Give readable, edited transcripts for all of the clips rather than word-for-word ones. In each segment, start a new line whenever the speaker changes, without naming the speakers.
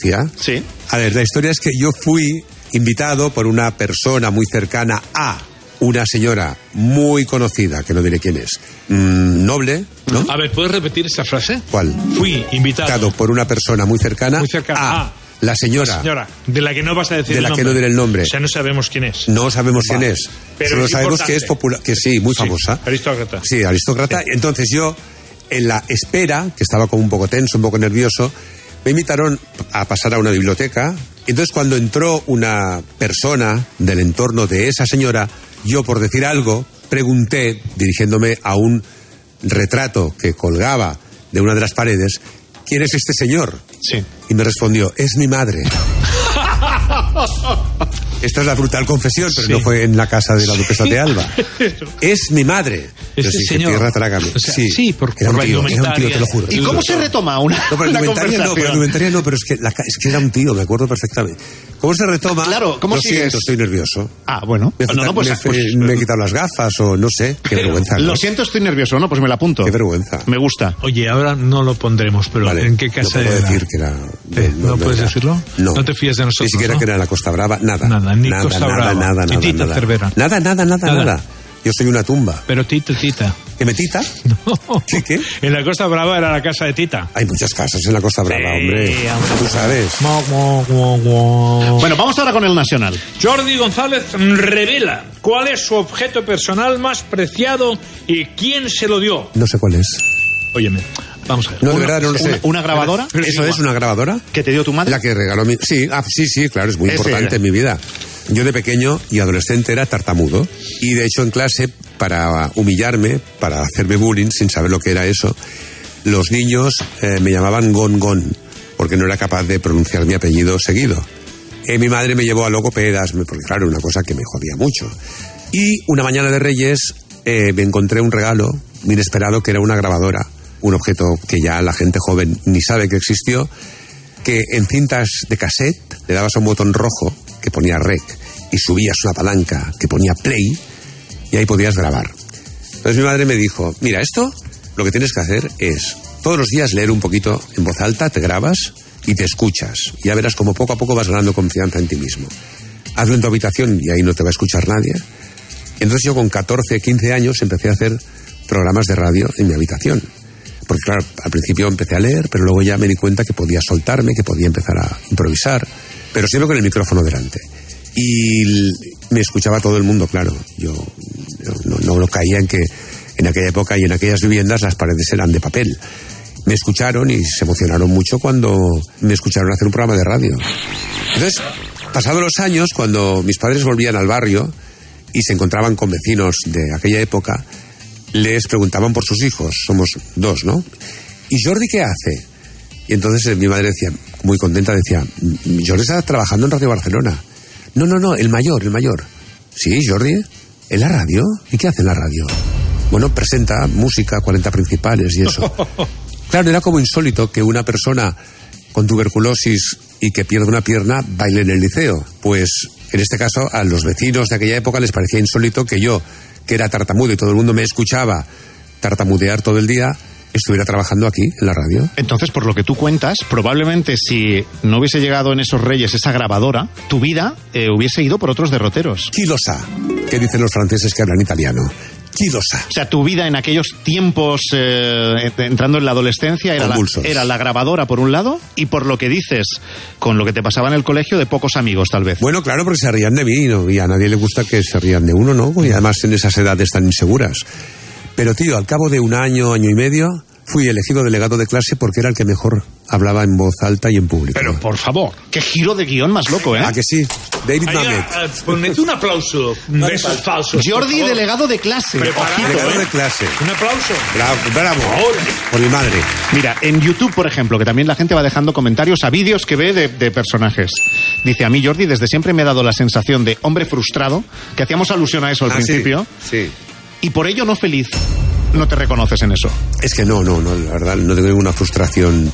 Lucía.
Sí.
A ver, la historia es que yo fui invitado por una persona muy cercana a una señora muy conocida, que no diré quién es, noble, ¿no?
A ver, ¿puedes repetir esa frase?
¿Cuál?
Fui invitado
Por una persona muy cercana a la señora.
De la que no vas a decir
el nombre. De la que no diré el nombre.
O sea, no sabemos quién es.
No sabemos quién es.
Pero
solo
es
sabemos
importante.
que es popular, que sí, muy famosa.
Aristócrata.
Sí, aristócrata. Sí. Entonces yo, en la espera, que estaba como un poco tenso, un poco nervioso, me invitaron a pasar a una biblioteca. Entonces cuando entró una persona del entorno de esa señora, yo, por decir algo, pregunté, dirigiéndome a un retrato que colgaba de una de las paredes, ¿quién es este señor?
Sí.
Y me respondió, es mi madre. Esta es la brutal confesión, pero no fue en la casa de la duquesa de Alba. Es mi madre.
Este señor.
Tierra, trágame.
O sea, sí, por
era un
la
tío,
indumentaria.
te lo juro.
¿Y cómo se retoma una
indumentaria no, pero es que era un tío, me acuerdo perfectamente. ¿Cómo se retoma?
Claro, ¿cómo sigues?
Siento, estoy nervioso.
Ah, bueno.
Me he quitado las gafas o no sé. Qué vergüenza.
Lo siento, estoy nervioso, ¿no? Pues me la apunto.
Qué vergüenza.
Me gusta.
Oye, ahora no lo pondremos, pero
vale,
¿en qué casa
no puedo
era?
decir que era...
¿No puedes decirlo?
No.
¿No te fías de nosotros?
Ni siquiera que era en la Costa Brava, nada.
Ni Costa Brava.
Nada.
Titita Cervera.
Nada. Yo soy una tumba.
Pero Tita.
¿Que me tita?
No.
¿Qué?
En la Costa Brava era la casa de Tita.
Hay muchas casas en la Costa Brava, hombre. Tú sabes.
Bueno, vamos ahora con el Nacional.
Jordi González revela cuál es su objeto personal más preciado y quién se lo dio.
No sé cuál es.
Óyeme, vamos a ver.
No, de verdad no lo sé.
¿Una grabadora?
¿Eso es una grabadora?
¿Que te dio tu madre?
La que regaló mi... Sí, claro, es muy importante en mi vida. Yo de pequeño y adolescente era tartamudo y de hecho en clase, para humillarme, para hacerme bullying sin saber lo que era eso, los niños me llamaban Gon, porque no era capaz de pronunciar mi apellido seguido. Mi madre me llevó a logopedas, porque claro, era una cosa que me jodía mucho. Y una mañana de Reyes me encontré un regalo inesperado que era una grabadora, un objeto que ya la gente joven ni sabe que existió, que en cintas de cassette le dabas a un botón rojo que ponía rec y subías una palanca que ponía play y ahí podías grabar. Entonces mi madre me dijo, mira, esto lo que tienes que hacer es todos los días leer un poquito en voz alta, te grabas y te escuchas. Y ya verás como poco a poco vas ganando confianza en ti mismo. Hazlo en tu habitación y ahí no te va a escuchar nadie. Entonces yo con 14, 15 años empecé a hacer programas de radio en mi habitación. Porque claro, al principio empecé a leer, pero luego ya me di cuenta que podía soltarme, que podía empezar a improvisar, pero siempre con el micrófono delante. Y me escuchaba todo el mundo, claro. Yo no caía en que en aquella época y en aquellas viviendas las paredes eran de papel. Me escucharon y se emocionaron mucho cuando me escucharon hacer un programa de radio. Entonces, pasados los años, cuando mis padres volvían al barrio y se encontraban con vecinos de aquella época, les preguntaban por sus hijos, somos 2, ¿no? ¿Y Jordi qué hace? Y entonces mi madre decía, muy contenta, decía, Jordi está trabajando en Radio Barcelona. No, el mayor. Sí, Jordi, ¿en la radio? ¿Y qué hace en la radio? Bueno, presenta música, 40 principales y eso. Claro, era como insólito que una persona con tuberculosis y que pierde una pierna baile en el liceo. Pues, en este caso, a los vecinos de aquella época les parecía insólito que yo, que era tartamudo y todo el mundo me escuchaba tartamudear todo el día, estuviera trabajando aquí en la radio.
Entonces, por lo que tú cuentas, probablemente si no hubiese llegado en esos Reyes esa grabadora, tu vida hubiese ido por otros derroteros.
Chi lo sa, que dicen los franceses que hablan italiano. Chi lo sa.
O sea, tu vida en aquellos tiempos, entrando en la adolescencia, era la grabadora por un lado, y por lo que dices, con lo que te pasaba en el colegio, de pocos amigos, tal vez.
Bueno, claro, porque se rían de mí, ¿no? Y a nadie le gusta que se rían de uno, ¿no? Y además en esas edades tan inseguras. Pero, tío, al cabo de un año y medio, fui elegido delegado de clase porque era el que mejor hablaba en voz alta y en público.
Pero, por favor.
Qué giro de guión más loco, ¿eh?
Ah, que sí. David Mamet.
Ponete un aplauso de esos falsos.
Jordi, delegado de clase.
Delegado de clase.
Un aplauso.
Bravo. Por mi madre.
Mira, en YouTube, por ejemplo, que también la gente va dejando comentarios a vídeos que ve de personajes. Dice, a mí Jordi desde siempre me ha dado la sensación de hombre frustrado, que hacíamos alusión a eso al principio.
Sí.
Y por ello no feliz. ¿No te reconoces en eso?
Es que no, la verdad, no tengo ninguna frustración,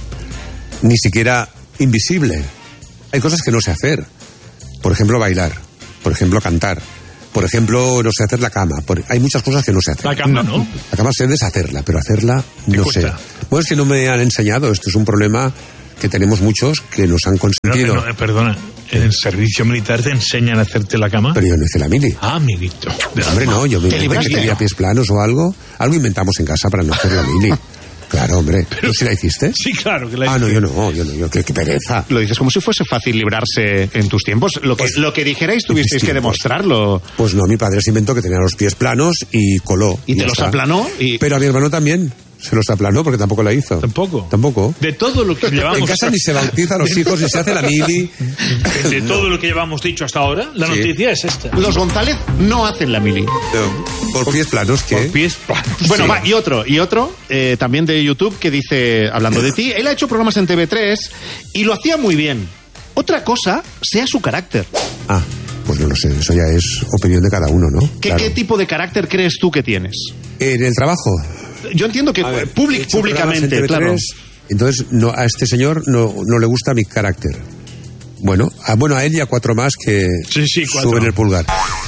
ni siquiera invisible. Hay cosas que no sé hacer. Por ejemplo, bailar. Por ejemplo, cantar. Por ejemplo, no sé hacer la cama. Hay muchas cosas que no sé hacer.
La cama, ¿no?
La cama sé deshacerla, pero hacerla no sé. Bueno, es que no me han enseñado. Esto es un problema que tenemos muchos que nos han consentido.
Perdona, ¿en el servicio militar te enseñan a hacerte la cama?
Pero yo no hice la mili.
Ah, amiguito.
Hombre, no, yo me inventé que tenía pies planos o algo. Algo inventamos en casa para no hacer la mili. Claro, hombre. ¿Tú sí la hiciste?
Sí, claro que la hice.
Ah, no, yo no. Qué pereza.
Lo dices como si fuese fácil librarse en tus tiempos. Lo que dijerais tuvisteis que demostrarlo.
Pues no, mi padre se inventó que tenía los pies planos y coló.
¿Y te los aplanó?
Pero a mi hermano también. Se los aplanó porque tampoco la hizo. ¿Tampoco?
De todo lo que llevamos...
En casa ni se bautiza a los hijos ni se hace la mili.
De todo lo que llevamos dicho hasta ahora, la noticia es esta.
Los González no hacen la mili.
¿Por pies planos qué?
Por pies planos.
Bueno, va, y otro también de YouTube que dice, hablando de ti, él ha hecho programas en TV3 y lo hacía muy bien. Otra cosa sea su carácter.
Ah, pues no lo sé, eso ya es opinión de cada uno, ¿no?
¿Qué tipo de carácter crees tú que tienes?
En el trabajo.
Yo entiendo que públicamente, claro.
Entonces, a este señor no le gusta mi carácter. Bueno, a él y a 4 más que suben el pulgar.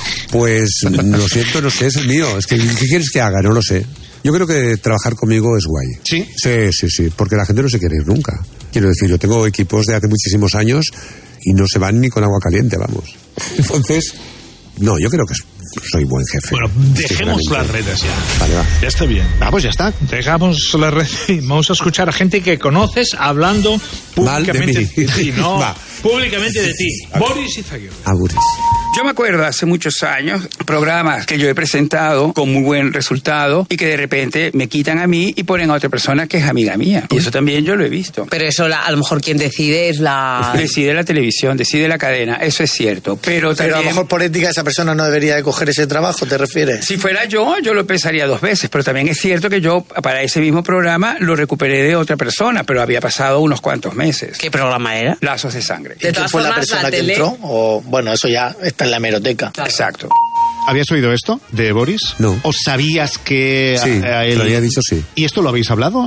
Pues lo siento, no sé, es el mío. Es que, ¿qué quieres que haga? No lo sé. Yo creo que trabajar conmigo es guay.
¿Sí?
Sí, porque la gente no se quiere ir nunca. Quiero decir, yo tengo equipos de hace muchísimos años y no se van ni con agua caliente, vamos. Entonces, no, yo creo que soy buen jefe.
Bueno, dejemos las redes ya.
Vale, va.
Ya está bien.
Pues ya está.
Dejamos las redes y vamos a escuchar a gente que conoces hablando públicamente
de
ti, públicamente de ti. Boris Izaguirre.
Boris.
Yo me acuerdo hace muchos años programas que yo he presentado con muy buen resultado y que de repente me quitan a mí y ponen a otra persona que es amiga mía. Y eso también yo lo he visto.
Pero eso a lo mejor quien decide es la...
Decide la televisión, decide la cadena, eso es cierto. Pero también,
a lo mejor por ética esa persona no debería de coger ese trabajo, ¿te refieres?
Si fuera yo lo pensaría 2 veces, pero también es cierto que yo para ese mismo programa lo recuperé de otra persona, pero había pasado unos cuantos meses.
¿Qué programa era?
Lazos de sangre.
¿Y quién fue la persona que entró? O, bueno, eso ya está en la hemeroteca.
Claro.
Exacto.
¿Habías oído esto de Boris?
No.
¿O sabías que
Sí,
a él...
lo había dicho, sí.
¿Y esto lo habéis hablado?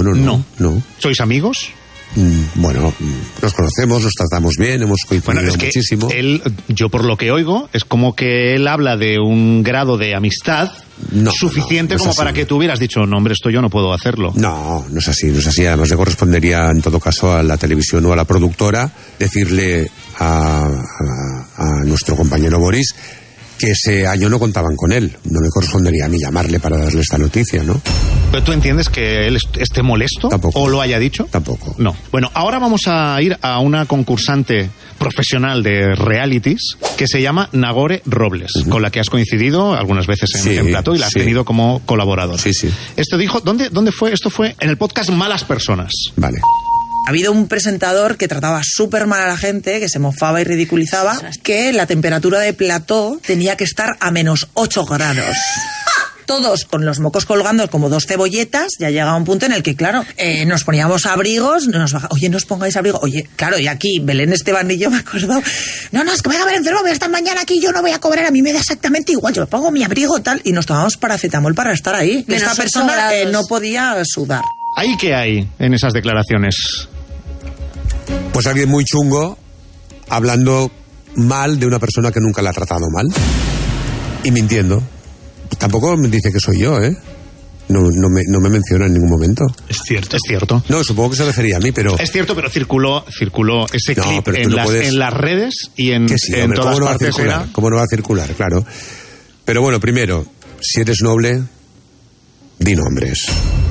No.
¿Sois amigos?
Bueno, nos conocemos, nos tratamos bien, hemos coincidido muchísimo.
Yo por lo que oigo, es como que él habla de un grado de amistad suficiente como para que tú hubieras dicho, no, hombre, esto yo no puedo hacerlo.
No es así. Además le correspondería en todo caso a la televisión o a la productora decirle a nuestro compañero Boris que ese año no contaban con él. No me correspondería a mí llamarle para darle esta noticia, ¿no?
¿Pero tú entiendes que él esté molesto?
Tampoco.
¿O lo haya dicho?
Tampoco.
No. Bueno, ahora vamos a ir a una concursante profesional de realities que se llama Nagore Robles, con la que has coincidido algunas veces en plató y la has tenido como colaborador.
Sí.
Esto dijo, ¿dónde fue? Esto fue en el podcast Malas Personas.
Vale.
Ha habido un presentador que trataba súper mal a la gente, que se mofaba y ridiculizaba, que la temperatura de plató tenía que estar a -8 grados. Todos con los mocos colgando como 2 cebolletas, ya llegaba un punto en el que, claro, nos poníamos abrigos, no os pongáis abrigo. Oye, claro, y aquí Belén Esteban y yo me acuerdo, no, es que me voy a ver enfermo, voy a estar mañana aquí, yo no voy a cobrar, a mí me da exactamente igual, yo me pongo mi abrigo tal, y nos tomamos paracetamol para estar ahí. Esta persona no podía sudar.
¿Ahí qué hay en esas declaraciones?
Pues alguien muy chungo hablando mal de una persona que nunca la ha tratado mal y mintiendo. Tampoco me dice que soy yo, ¿eh? No me menciona en ningún momento.
Es cierto.
No, supongo que se refería a mí, pero...
Es cierto, pero circuló ese clip en las redes y en todas partes.
¿Cómo no va a circular? Claro. Pero bueno, primero, si eres noble, di nombres.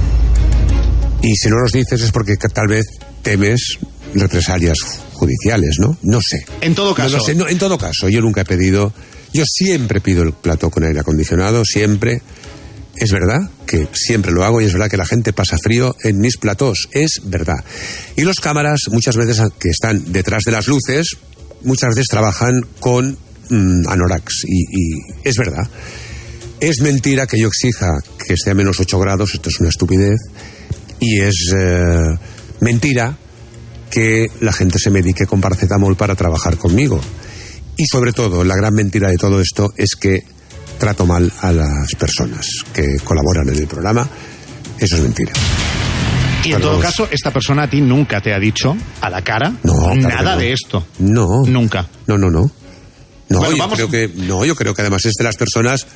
Y si no los dices es porque tal vez temes represalias judiciales, ¿no? No sé.
En todo caso.
No sé, en todo caso, yo nunca he pedido... Yo siempre pido el plató con aire acondicionado, siempre. Es verdad que siempre lo hago y es verdad que la gente pasa frío en mis platós, es verdad. Y los cámaras, muchas veces que están detrás de las luces, muchas veces trabajan con anoraks y es verdad. Es mentira que yo exija que esté a -8 grados, esto es una estupidez, y es mentira que la gente se medique con paracetamol para trabajar conmigo. Y sobre todo, la gran mentira de todo esto es que trato mal a las personas que colaboran en el programa. Eso es mentira.
Y en todo caso, esta persona a ti nunca te ha dicho a la cara nada de esto.
No.
Nunca.
No.
Bueno,
yo creo que además es de las personas que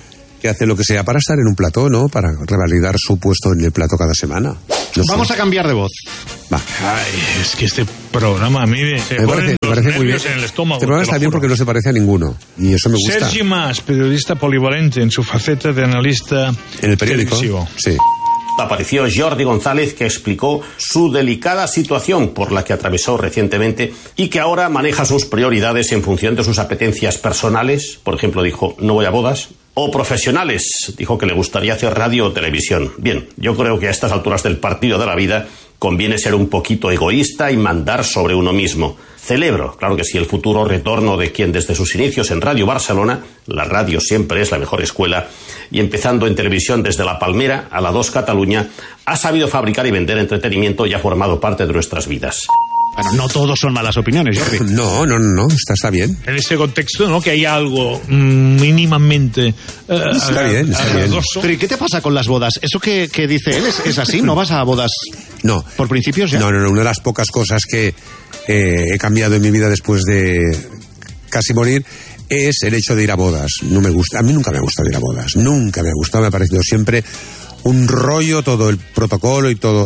que hace lo que sea para estar en un plató, ¿no? Para revalidar su puesto en el plató cada semana. No
Vamos a cambiar de voz.
Va.
Ay, es que este programa a mí me
parece muy bien.
En el estómago,
este programa está bien porque no se parece a ninguno. Y eso me gusta.
Sergi Mas, periodista polivalente en su faceta de analista
en el periódico.
televisivo.
Sí.
Apareció Jordi González, que explicó su delicada situación por la que atravesó recientemente y que ahora maneja sus prioridades en función de sus apetencias personales. Por ejemplo, dijo, no voy a bodas. O profesionales, dijo que le gustaría hacer radio o televisión. Bien, yo creo que a estas alturas del partido de la vida conviene ser un poquito egoísta y mandar sobre uno mismo. Celebro, claro que sí, el futuro retorno de quien desde sus inicios en Radio Barcelona, la radio siempre es la mejor escuela, y empezando en televisión desde La Palmera a la 2 Cataluña, ha sabido fabricar y vender entretenimiento y ha formado parte de nuestras vidas.
Bueno, no todos son malas opiniones, Jordi.
No, está bien.
En ese contexto, ¿no? Que hay algo mínimamente
está bien.
Pero ¿y qué te pasa con las bodas? ¿Eso que dice él es así? ¿No vas a bodas?
No.
¿Por principios ya?
No. Una de las pocas cosas que he cambiado en mi vida después de casi morir es el hecho de ir a bodas. No me gusta. A mí nunca me ha gustado ir a bodas. Nunca me ha gustado. Me ha parecido siempre un rollo, todo el protocolo y todo.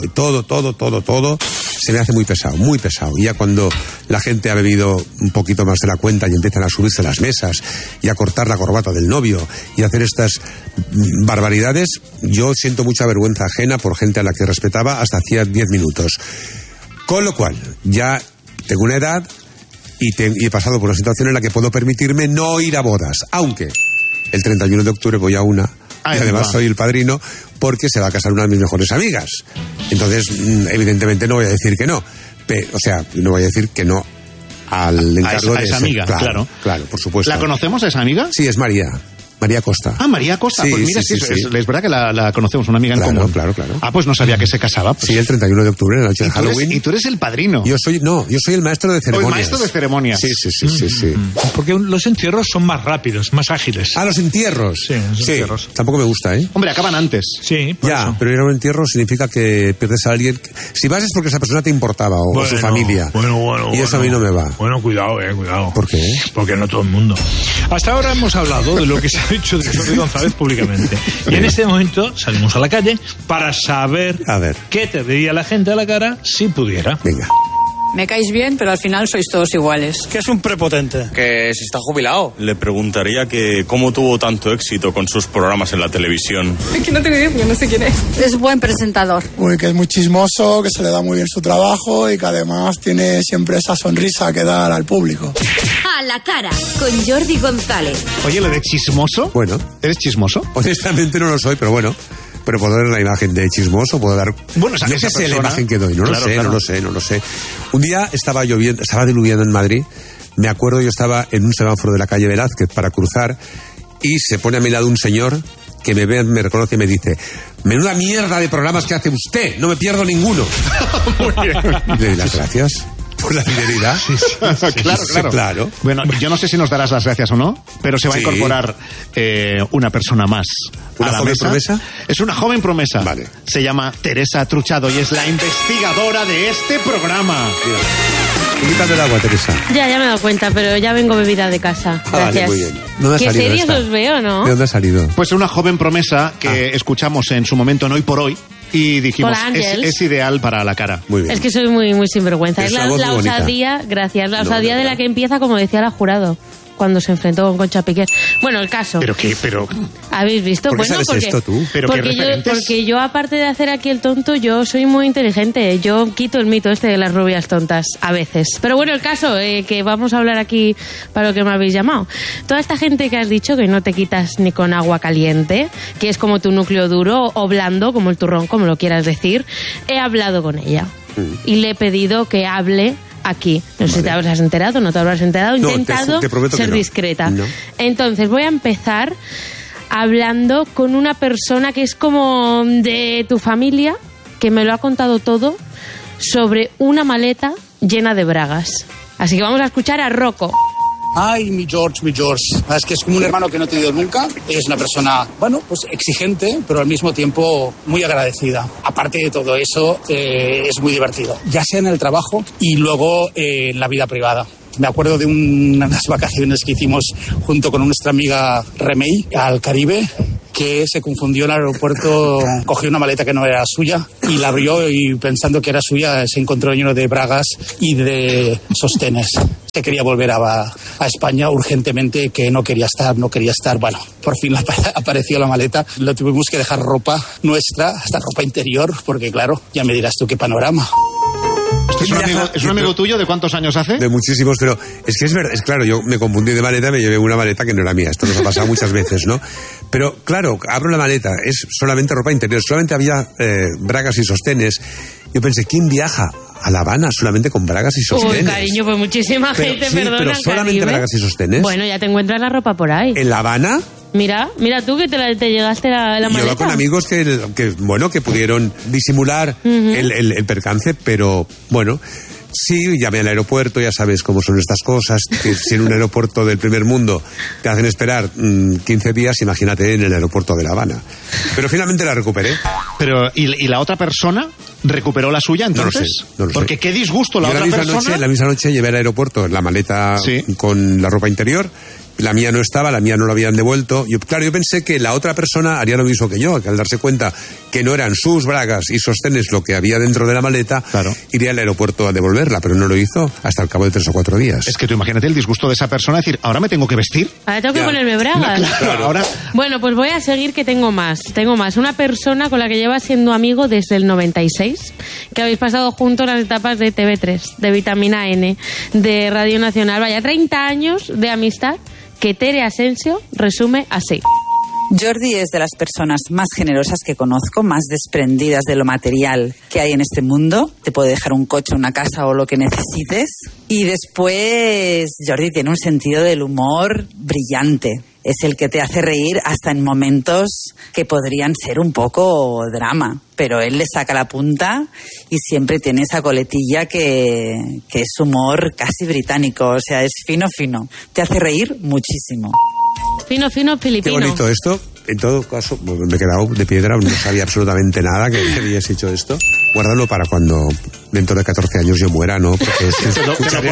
Se me hace muy pesado. Y ya cuando la gente ha bebido un poquito más de la cuenta y empiezan a subirse las mesas y a cortar la corbata del novio y a hacer estas barbaridades, yo siento mucha vergüenza ajena por gente a la que respetaba hasta hacía 10 minutos. Con lo cual, ya tengo una edad y he pasado por una situación en la que puedo permitirme no ir a bodas, aunque el 31 de octubre voy a una. Y además soy el padrino porque se va a casar una de mis mejores amigas. Entonces, evidentemente no voy a decir que no. No voy a decir que no al encargo
a esa amiga, claro.
Claro, por supuesto.
¿La conocemos a esa amiga?
Sí, es María Costa.
Ah, María Costa.
Sí,
pues mira,
sí.
Es verdad que la conocemos, una amiga en común.
Claro.
Ah, pues no sabía que se casaba. Pues.
Sí, el 31 de octubre, en la noche de Halloween.
Y tú eres el padrino.
Yo soy el maestro de ceremonias.
El maestro de ceremonias.
Sí.
Porque los entierros son más rápidos, más ágiles.
Ah, los entierros.
Sí, los entierros.
Tampoco me gusta, ¿eh?
Hombre, acaban antes.
Sí,
ya,
eso.
pero ir a un entierro significa que pierdes a alguien. Si vas es porque esa persona te importaba o su familia.
Bueno.
Y eso a mí no me va.
Bueno, cuidado.
¿Por qué?
Porque no todo el mundo. Hasta ahora hemos hablado de lo que se ha dicho de Jordi González públicamente. Y en este momento salimos a la calle para saber qué te diría la gente a la cara si pudiera.
Venga.
Me caéis bien, pero al final sois todos iguales.
¿Qué es un prepotente?
Que se está jubilado.
Le preguntaría que cómo tuvo tanto éxito con sus programas en la televisión.
Es que no tengo idea porque no sé quién es. Es buen presentador.
Uy, que es muy chismoso, que se le da muy bien su trabajo y que además tiene siempre esa sonrisa que da al público.
A la cara, con Jordi González.
Oye, lo de chismoso.
Bueno.
¿Eres chismoso?
Honestamente no lo soy, pero bueno. Pero puedo dar la imagen de chismoso, puedo dar...
Bueno,
no sé la imagen que doy, no lo sé. Un día estaba diluviando en Madrid, me acuerdo, yo estaba en un semáforo de la calle Velázquez para cruzar y se pone a mi lado un señor que me ve, me reconoce y me dice: menuda mierda de programas que hace usted, no me pierdo ninguno.
Muy bien.
Le doy las gracias por la fidelidad.
Claro. Bueno, yo no sé si nos darás las gracias o no, pero se va a incorporar una persona más.
¿Una joven promesa?
Es una joven promesa.
Vale.
Se llama Teresa Truchado y es la investigadora de este programa.
Quítame el agua, Teresa.
Ya me he dado cuenta, pero ya vengo bebida de casa. Gracias.
Vale, muy bien. ¿Dónde ha
Qué
salido
serios
esta?
os veo, ¿no?
¿De dónde ha salido?
Pues una joven promesa que escuchamos en su momento en Hoy por Hoy. Y dijimos, es ideal para la cara.
Muy bien.
Es que soy muy, muy sinvergüenza. Es la osadía, gracias, la osadía de la que empieza, como decía la Jurado, cuando se enfrentó con Concha Piquer. Bueno, el caso.
¿Pero qué?
¿Habéis visto?
¿Por qué sabes esto tú?
Porque yo, aparte de hacer aquí el tonto, yo soy muy inteligente. Yo quito el mito este de las rubias tontas, a veces. Pero bueno, el caso, que vamos a hablar aquí para lo que me habéis llamado. Toda esta gente que has dicho que no te quitas ni con agua caliente, que es como tu núcleo duro o blando, como el turrón, como lo quieras decir, he hablado con ella. Y le he pedido que hable aquí. No sé si te habrás enterado, no te habrás enterado. He intentado ser discreta. No. Entonces voy a empezar hablando con una persona que es como de tu familia, que me lo ha contado todo sobre una maleta llena de bragas. Así que vamos a escuchar a Rocco.
Ay, mi George. Es que es como un hermano que no he tenido nunca. Es una persona, pues exigente, pero al mismo tiempo muy agradecida. Aparte de todo eso, es muy divertido. Ya sea en el trabajo y luego en la vida privada. Me acuerdo de unas vacaciones que hicimos junto con nuestra amiga Remey al Caribe, que se confundió en el aeropuerto, cogió una maleta que no era suya y la abrió y pensando que era suya se encontró lleno de bragas y de sostenes. Se quería volver a España urgentemente, que no quería estar. Bueno, por fin apareció la maleta. Lo tuvimos que dejar ropa nuestra, hasta ropa interior, porque claro, ya me dirás tú qué panorama.
¿Es un amigo tuyo? ¿De cuántos años hace?
De muchísimos, pero es que es verdad, es claro, yo me confundí de maleta, me llevé una maleta que no era mía, esto nos ha pasado muchas veces, ¿no? Pero claro, abro la maleta, es solamente ropa interior, solamente había bragas y sostenes. Yo pensé, ¿quién viaja a La Habana solamente con bragas y sostenes?
Uy, cariño, pues muchísima gente,
sí,
perdona,
pero solamente
Caribe.
bragas y sostenes.
Bueno, ya te encuentras la ropa por ahí.
¿En La Habana?
Mira tú que te llegaste la maleta.
Yo iba con amigos que pudieron disimular el percance, pero bueno, sí, llamé al aeropuerto, ya sabes cómo son estas cosas, que si en un aeropuerto del primer mundo te hacen esperar 15 días, imagínate en el aeropuerto de La Habana. Pero finalmente la recuperé.
Pero, ¿y la otra persona recuperó la suya entonces?
No lo sé.
Porque qué disgusto la otra persona.
La misma noche llevé al aeropuerto la maleta con la ropa interior. La mía no estaba, la mía no la habían devuelto. Yo pensé que la otra persona haría lo mismo que yo, que al darse cuenta que no eran sus bragas y sostenes lo que había dentro de la maleta, iría al aeropuerto a devolverla, pero no lo hizo hasta el cabo de 3 o 4 días.
Es que tú imagínate el disgusto de esa persona, decir, ¿ahora me tengo que vestir?
Ahora tengo que ponerme bragas.
No, claro. Ahora...
Bueno, pues voy a seguir que tengo más. Una persona con la que llevas siendo amigo desde el 96, que habéis pasado juntos las etapas de TV3, de Vitamina N, de Radio Nacional. Vaya, 30 años de amistad que Tere Asensio resume así.
Jordi es de las personas más generosas que conozco, más desprendidas de lo material que hay en este mundo. Te puede dejar un coche, una casa o lo que necesites. Y después Jordi tiene un sentido del humor brillante. Es el que te hace reír hasta en momentos que podrían ser un poco drama. Pero él le saca la punta y siempre tiene esa coletilla que es humor casi británico. O sea, es fino. Te hace reír muchísimo.
Fino, filipino.
Qué bonito esto. En todo caso, me he quedado de piedra, no sabía absolutamente nada que habías hecho esto. Guárdalo para cuando dentro de 14 años yo muera, ¿no? Porque escuchar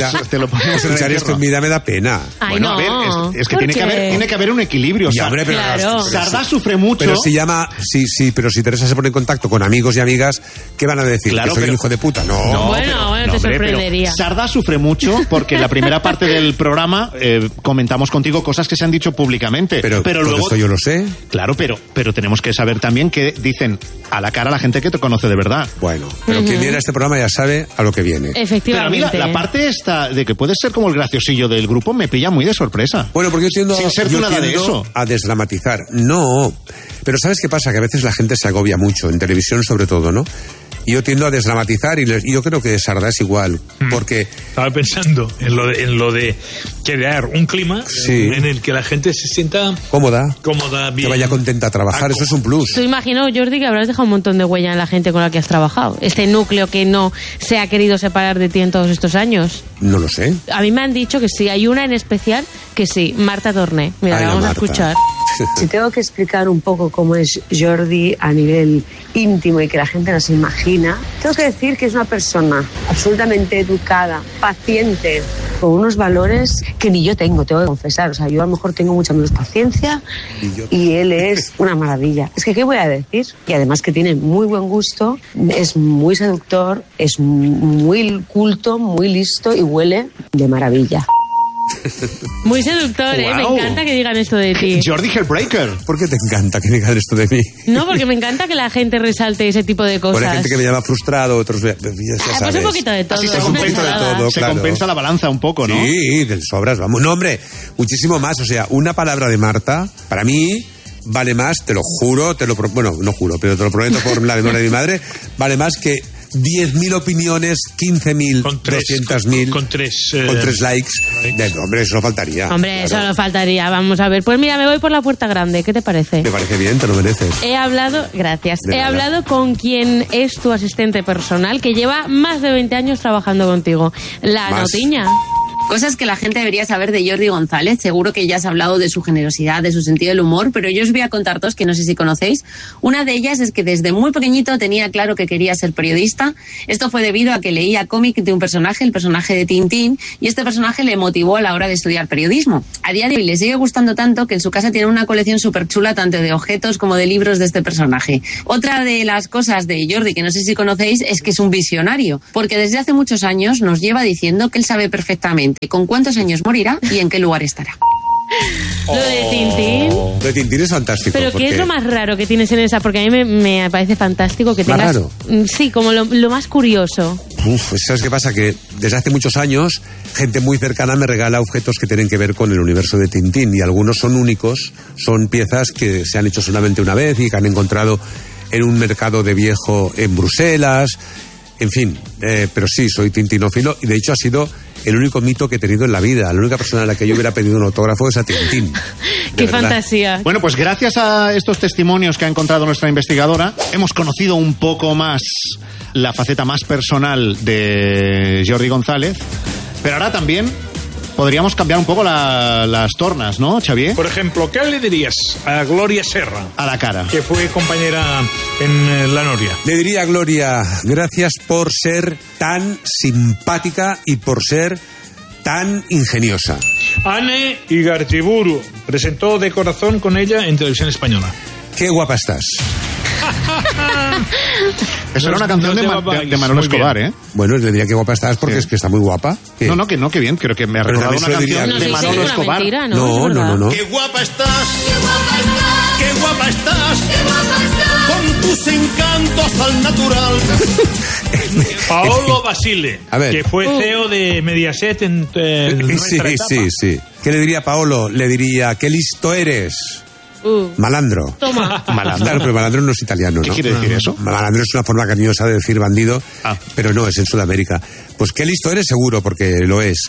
esto en vida me da pena.
Ay,
bueno,
no.
A ver, es que tiene que haber un equilibrio.
Ya, hombre, pero
claro.
Sardá sufre mucho.
Pero pero si Teresa se pone en contacto con amigos y amigas, ¿qué van a decir?
Claro,
¿Que soy un hijo de puta? No.
Bueno, te sorprendería.
Sardá sufre mucho porque en la primera parte del programa comentamos contigo cosas que se han dicho públicamente.
Pero
luego
esto yo lo sé.
Claro, pero tenemos que saber también que dicen a la cara a la gente que te conoce de verdad.
Bueno, pero quien viene a este programa ya sabe a lo que viene.
Efectivamente.
Pero a mí la parte esta de que puedes ser como el graciosillo del grupo me pilla muy de sorpresa.
Bueno, porque yo tiendo
eso.
A desdramatizar. No, pero ¿sabes qué pasa? Que a veces la gente se agobia mucho, en televisión sobre todo, ¿no? Y yo tiendo a desdramatizar y yo creo que Sardá es igual, porque...
Estaba pensando en lo de crear un clima en el que la gente se sienta...
Cómoda,
bien.
Que vaya contenta a trabajar, eso es un plus.
Tú imagino, Jordi, que habrás dejado un montón de huella en la gente con la que has trabajado. Este núcleo que no se ha querido separar de ti en todos estos años.
No lo sé.
A mí me han dicho que sí, hay una en especial que sí, Marta Torné. Mira, la vamos a escuchar.
Si tengo que explicar un poco cómo es Jordi a nivel íntimo y que la gente no se imagina, tengo que decir que es una persona absolutamente educada, paciente, con unos valores que ni yo tengo que confesar. O sea, yo a lo mejor tengo mucha menos paciencia y él es una maravilla. Es que, ¿qué voy a decir? Y además que tiene muy buen gusto, es muy seductor, es muy culto, muy listo y huele de maravilla.
Muy seductor,
Wow.
Me encanta que digan esto de ti.
Jordi Hellbreaker.
¿Por qué te encanta que digan esto de mí?
No, porque me encanta que la gente resalte ese tipo de cosas.
Por hay gente que me llama frustrado, otros ya
Pues
sabes.
un poquito de todo.
Así se
es
compensa
una
de
ensalada.
todo, claro. Se compensa la balanza un poco, ¿no?
Sí, de sobras, vamos. No, hombre, muchísimo más. O sea, una palabra de Marta, para mí, vale más, te lo juro, bueno, no juro, pero te lo prometo por la memoria de mi madre, vale más que 10.000 opiniones, 15.000, 200.000.
Con tres
likes. Hombre, eso no faltaría.
Hombre,
claro.
eso no faltaría. Vamos a ver. Pues mira, me voy por la puerta grande. ¿Qué te parece?
Me parece bien, te lo mereces.
Gracias.
De
He
nada.
hablado con quien es tu asistente personal, que lleva más de 20 años trabajando contigo. La
Más.
Notiña.
Cosas que la gente debería saber de Jordi González. Seguro que ya has hablado de su generosidad, de su sentido del humor, pero yo os voy a contar dos que no sé si conocéis. Una de ellas es que desde muy pequeñito tenía claro que quería ser periodista. Esto fue debido a que leía cómic de un personaje, el personaje de Tintín, y este personaje le motivó a la hora de estudiar periodismo. A día de hoy le sigue gustando tanto que en su casa tiene una colección súper chula tanto de objetos como de libros de este personaje. Otra de las cosas de Jordi que no sé si conocéis es que es un visionario, porque desde hace muchos años nos lleva diciendo que él sabe perfectamente con cuántos años morirá y en qué lugar estará.
Lo de Tintín.
Lo de Tintín es fantástico.
Pero ¿qué es lo más raro que tienes en esa? Porque a mí me parece fantástico que tengas...
¿Más raro?
Sí, como lo más curioso.
¿Sabes qué pasa? Que desde hace muchos años gente muy cercana me regala objetos que tienen que ver con el universo de Tintín, y algunos son únicos, son piezas que se han hecho solamente una vez y que han encontrado en un mercado de viejo en Bruselas, en fin, pero sí, soy tintinófilo, y de hecho ha sido el único mito que he tenido en la vida. La única persona a la que yo hubiera pedido un autógrafo es a Tintín.
¡Qué fantasía!
Bueno, pues gracias a estos testimonios que ha encontrado nuestra investigadora, hemos conocido un poco más la faceta más personal de Jordi González, pero ahora también podríamos cambiar un poco las tornas, ¿no, Xavier?
Por ejemplo, ¿qué le dirías a Gloria Serra?
A la cara.
Que fue compañera en La Noria.
Le diría a Gloria, gracias por ser tan simpática y por ser tan ingeniosa.
Anne Igartiburu presentó De Corazón con ella en Televisión Española.
Qué guapa estás.
Eso era una canción de Manolo Escobar, ¿eh?
Bueno, le diría que guapa estás porque es que está muy guapa. ¿Qué?
No, que bien. Creo que me ha recordado una canción de Manolo Escobar.
Mentira,
no.
Qué guapa estás, qué guapa estás, con tus encantos al natural.
Paolo Basile, que fue CEO de Mediaset en nuestra etapa.
Sí. ¿Qué le diría a Paolo? Le diría, qué listo eres. Malandro.
Toma.
Malandro. Claro, pero malandro no es italiano, ¿no?
¿Qué quiere decir eso?
Malandro es una forma cariñosa de decir bandido, pero no, es en Sudamérica. Pues qué listo eres, seguro, porque lo es.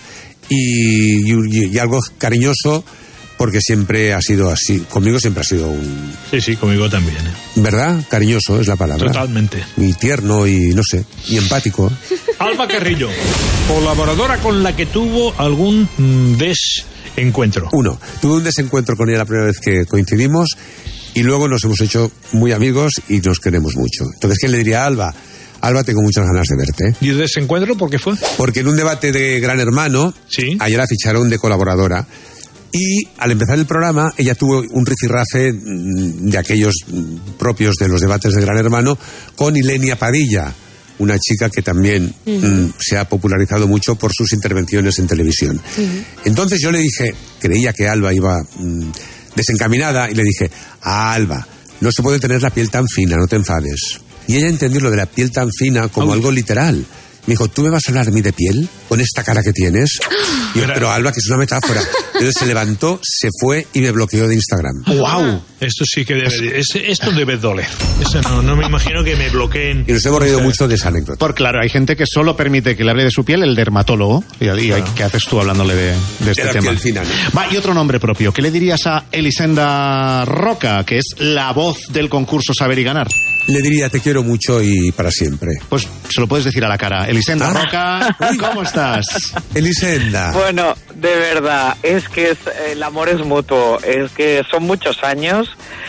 Y algo cariñoso, porque siempre ha sido así. Conmigo siempre ha sido un...
Sí, conmigo también.
¿Verdad? Cariñoso es la palabra.
Totalmente.
Y tierno y, no sé, y empático.
Alba Carrillo, colaboradora con la que tuvo algún desencuentro.
Tuve un desencuentro con ella la primera vez que coincidimos y luego nos hemos hecho muy amigos y nos queremos mucho. Entonces, ¿qué le diría a Alba? Alba, tengo muchas ganas de verte.
¿Y el desencuentro por qué fue?
Porque en un debate de Gran Hermano, ayer la ficharon de colaboradora. Y al empezar el programa, ella tuvo un rifirrafe de aquellos propios de los debates de Gran Hermano con Ilenia Padilla, una chica que también se ha popularizado mucho por sus intervenciones en televisión. Entonces yo le dije, creía que Alba iba desencaminada, y le dije, Alba, no se puede tener la piel tan fina, no te enfades. Y ella entendió lo de la piel tan fina como algo literal. Me dijo, ¿tú me vas a hablar de mí de piel? ¿Con esta cara que tienes? Y yo, pero Alba, que es una metáfora. Entonces se levantó, se fue y me bloqueó de Instagram.
¡Wow! Esto sí que debe... Esto debe doler. Eso no me imagino que me bloqueen.
Y nos hemos reído mucho de esa anécdota.
Por claro, hay gente que solo permite que le hable de su piel el dermatólogo. Y ¿qué haces tú hablándole de este tema?
Fina, ¿no?
Va, y otro nombre propio. ¿Qué le dirías a Elisenda Roca, que es la voz del concurso Saber y Ganar?
Le diría, te quiero mucho y para siempre.
Pues se lo puedes decir a la cara. Elisenda Roca, ¿cómo estás?
Elisenda.
Bueno, de verdad, es que el amor es mutuo, es que son muchos años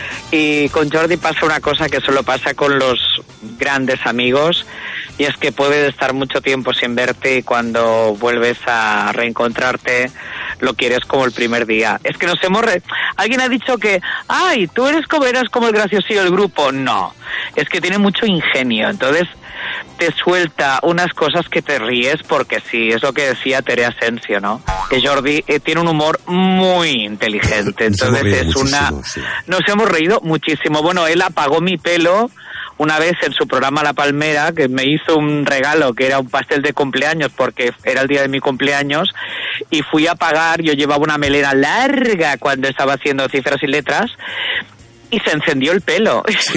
y con Jordi pasa una cosa que solo pasa con los grandes amigos, y es que puedes estar mucho tiempo sin verte y cuando vuelves a reencontrarte lo quieres como el primer día. Es que alguien ha dicho que, ay, tú eras como el graciosillo del grupo. No, es que tiene mucho ingenio, entonces te suelta unas cosas que te ríes porque sí, es lo que decía Tere Asensio, ¿no? Que Jordi tiene un humor muy inteligente, entonces nos hemos reído muchísimo. Bueno, él apagó mi pelo una vez en su programa La Palmera, que me hizo un regalo que era un pastel de cumpleaños porque era el día de mi cumpleaños, y fui a pagar. Yo llevaba una melena larga cuando estaba haciendo Cifras y Letras y se encendió el pelo.
Sí.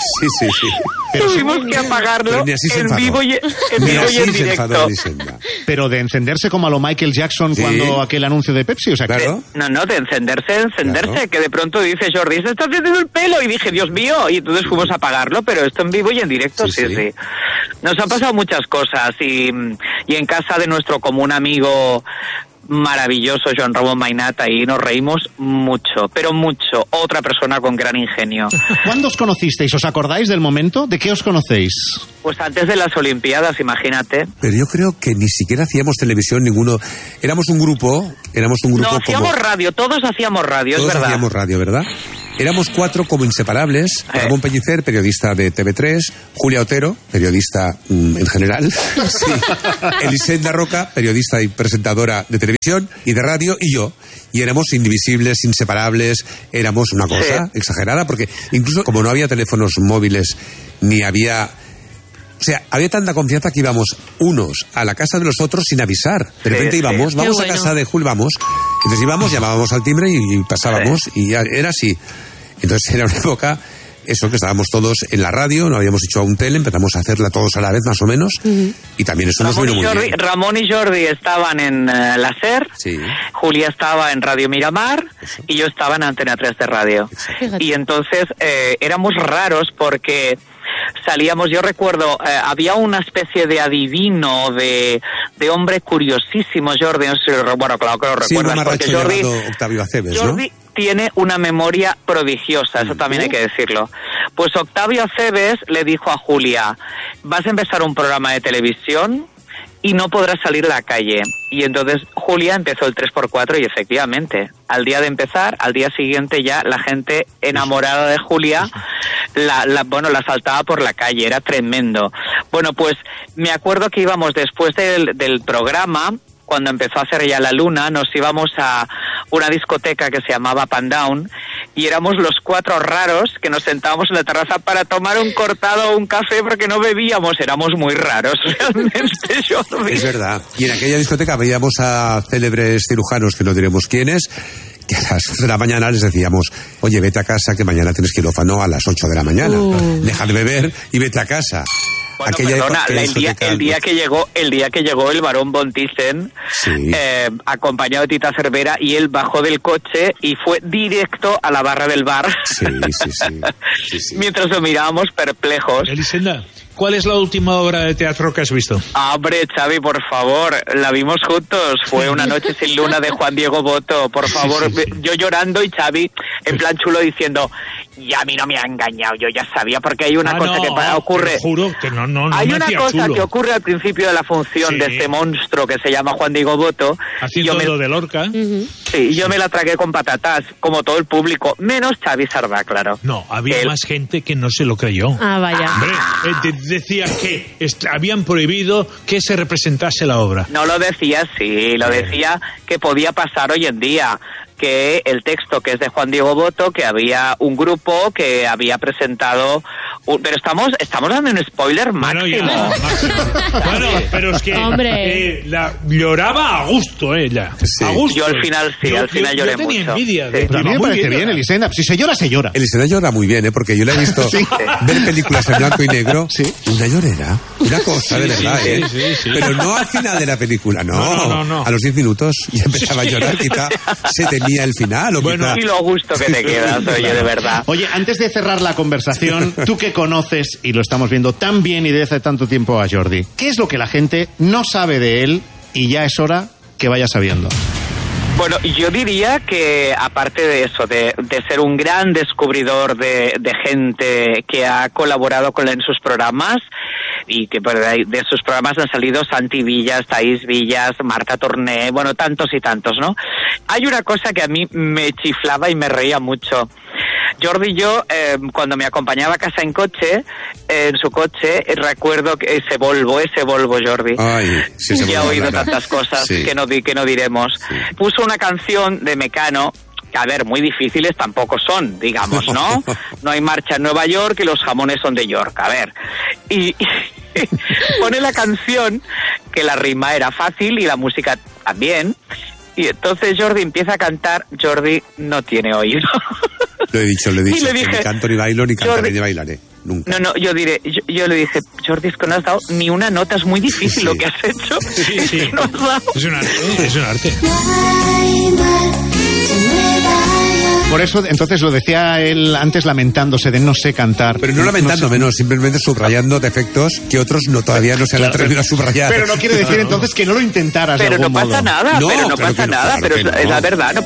Tuvimos que apagarlo en vivo y en directo.
Pero de encenderse como a lo Michael Jackson cuando aquel anuncio de Pepsi, o sea,
claro.
No, de encenderse, claro. Que de pronto dice Jordi, se está encendiendo el pelo, y dije, Dios mío, y entonces fuimos a apagarlo, pero esto en vivo y en directo, sí. Nos han pasado muchas cosas, y en casa de nuestro común amigo maravilloso Joan Ramon Mainat, y nos reímos mucho, pero mucho. Otra persona con gran ingenio.
¿Cuándo os conocisteis? ¿Os acordáis del momento? ¿De qué os conocéis?
Pues antes de las Olimpiadas, imagínate.
Pero yo creo que ni siquiera hacíamos televisión ninguno. Éramos un grupo
No, hacíamos radio, todos hacíamos radio,
todos
es verdad.
hacíamos radio, ¿verdad? Éramos 4 como inseparables. Ramón Pellicer, periodista de TV3, Julia Otero, periodista en general, sí. Elisenda Roca, periodista y presentadora de televisión y de radio, y yo. Y éramos indivisibles, inseparables, éramos una cosa exagerada, porque incluso como no había teléfonos móviles, ni había... O sea, había tanta confianza que íbamos unos a la casa de los otros sin avisar. De repente íbamos, vamos a casa de Julio, vamos. Entonces íbamos, llamábamos al timbre y pasábamos, y ya era así. Entonces era una época, eso, que estábamos todos en la radio, no habíamos hecho aún tele, empezamos a hacerla todos a la vez, más o menos, y también eso nos vino muy bien.
Ramón y Jordi estaban en la SER, Julia estaba en Radio Miramar, y yo estaba en Antena 3 de radio. Y entonces éramos raros porque... salíamos, yo recuerdo, había una especie de adivino, de hombre curiosísimo, Jordi, no sé, bueno, claro que lo recuerdas, porque Jordi,
Octavio Aceves,
Jordi tiene una memoria prodigiosa, eso también hay que decirlo. Pues Octavio Aceves le dijo a Julia, vas a empezar un programa de televisión y no podrás salir a la calle. Y entonces Julia empezó el 3x4 y efectivamente, al día de empezar, al día siguiente ya la gente enamorada de Julia la saltaba por la calle, era tremendo. Bueno, pues me acuerdo que íbamos después del programa, cuando empezó a hacer ya la luna, nos íbamos a una discoteca que se llamaba Pandown y éramos los 4 raros que nos sentábamos en la terraza para tomar un cortado o un café porque no bebíamos, éramos muy raros realmente, Jordi.
Es verdad. Y en aquella discoteca veíamos a célebres cirujanos, que no diremos quiénes, que a las 11 de la mañana les decíamos, oye, vete a casa que mañana tienes quirófano a las 8 de la mañana. Deja de beber y vete a casa.
Bueno, perdona, el día que llegó el barón von Thyssen, acompañado de Tita Cervera, y él bajó del coche y fue directo a la barra del bar. Sí. Mientras lo mirábamos perplejos.
Elisenda, ¿cuál es la última obra de teatro que has visto?
Hombre, Xavi, por favor, la vimos juntos. Fue Una noche sin luna de Juan Diego Boto. Por favor, yo llorando y Xavi en plan chulo diciendo, y a mí no me ha engañado, yo ya sabía, porque hay una cosa que ocurre.
Te juro que no
hay
me
una
hacía
cosa
chulo.
que ocurre al principio de la función de este monstruo que se llama Juan Diego Boto.
Haciendo lo de Lorca.
Sí, yo me la tragué con patatas, como todo el público, menos Xavi Sardá, claro.
No, había más gente que no se lo creyó.
Ah, vaya.
Hombre, decía que habían prohibido que se representase la obra.
No lo decía así, lo decía que podía pasar hoy en día, que el texto que es de Juan Diego Boto, que había un grupo que había presentado... Pero estamos dando un spoiler máximo.
Bueno, pero es que lloraba a gusto ella.
Sí.
A gusto.
Yo al final lloré
yo tenía
mucho.
envidia.
A mí me parece bien, Elisenda. Si se llora, se llora.
Elisenda llora muy bien, porque yo la he visto ver películas en blanco y negro. Una llorera. Una cosa, de verdad,
sí.
Pero no al final de la película, no. A los 10 minutos ya empezaba a llorar, quizá se temía el final.
Y lo gusto que te quedas, oye, de verdad.
Oye, antes de cerrar la conversación, tú que conoces, y lo estamos viendo tan bien y desde hace tanto tiempo a Jordi, ¿qué es lo que la gente no sabe de él y ya es hora que vaya sabiendo?
Bueno, yo diría que aparte de eso, de ser un gran descubridor de gente que ha colaborado en sus programas, y que de sus programas han salido Santi Villas, Thaís Villas, Marta Torné, bueno, tantos y tantos, ¿no? Hay una cosa que a mí me chiflaba y me reía mucho. Jordi y yo, cuando me acompañaba a casa en su coche, recuerdo que ese Volvo, Jordi.
Ay, sí,
ya he oído tantas cosas que no diremos. Sí. Puso una canción de Mecano, que a ver, muy difíciles tampoco son, digamos, ¿no? No hay marcha en Nueva York y los jamones son de York, a ver. Y pone la canción, que la rima era fácil y la música también. Y entonces Jordi empieza a cantar. Jordi no tiene oído.
Lo he dicho.
Y le dije,
ni canto ni bailo, ni cantaré ni bailaré. Nunca.
No, yo le dije, Jordi, es que no has dado ni una nota, es muy difícil lo que has hecho.
Sí. Es un arte.
Por eso, entonces lo decía él antes lamentándose de no sé cantar.
Pero no lamentándome, no, simplemente subrayando defectos que otros todavía no se han atrevido a subrayar.
Pero no quiere decir entonces que no lo intentaras.
Pero
de algún
no pasa
modo.
nada, pero no pasa nada, pero es la verdad, no